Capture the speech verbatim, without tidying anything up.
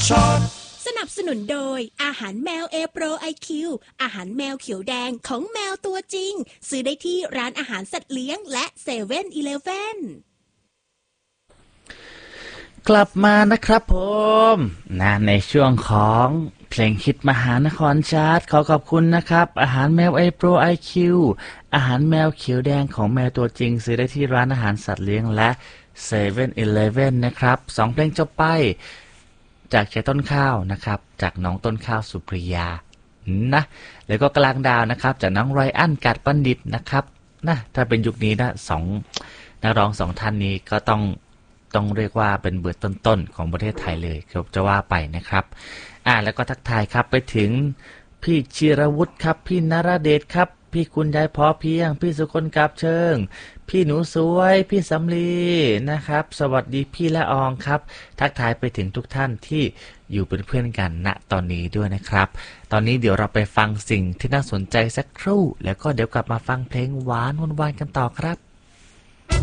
สนับสนุนโดยอาหารแมวเอโปรไอคิวอาหารแมวเขียวแดงของแมวตัวจริงซื้อได้ที่ร้านอาหารสัตว์เลี้ยงและเซเว่นอีเลฟเว่นกลับมานะครับผมนะในช่วงของเพลงฮิตมหานครชาร์ตขอขอบคุณนะครับอาหารแมวเอโปรไอคิวอาหารแมวเขียวแดงของแมวตัวจริงซื้อได้ที่ร้านอาหารสัตว์เลี้ยงและเซเว่นอีเลฟเว่นนะครับสองเพลงจบไปจากเจต้นข้าวนะครับจากน้องต้นข้าวสุปริยานะแล้วก็กลางดาวนะครับจากน้องไรอันกัดบัณฑิตนะครับนะถ้าเป็นยุคนี้นะสองนักร้องสองท่านนี้ก็ต้องต้องเรียกว่าเป็นเบอร์ต้นๆของประเทศไทยเลยครับจะว่าไปนะครับอ่าแล้วก็ทักทายครับไปถึงพี่ชิรวุฒิครับพี่นราเดชครับพี่คุณยายพอเพียงพี่สุคนกาบเชิงพี่หนูสวยพี่สำลีนะครับสวัสดีพี่ละอองครับทักทายไปถึงทุกท่านที่อยู่เป็นเพื่อนกันณตอนนี้ด้วยนะครับตอนนี้เดี๋ยวเราไปฟังสิ่งที่น่าสนใจสักครู่แล้วก็เดี๋ยวกลับมาฟังเพลงหวานวนวานกันต่อครับ